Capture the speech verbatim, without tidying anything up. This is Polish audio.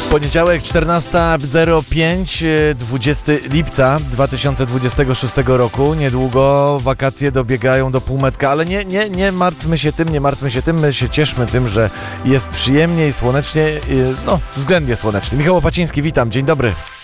Poniedziałek, czternasta zero pięć, dwudziestego lipca dwa tysiące dwudziestego szóstego roku. Niedługo wakacje dobiegają do półmetka, ale nie, nie, nie martwmy się tym, nie martwmy się tym, my się cieszmy tym, że jest przyjemnie i słonecznie, no względnie słonecznie. Michał Opaciński, witam, dzień dobry.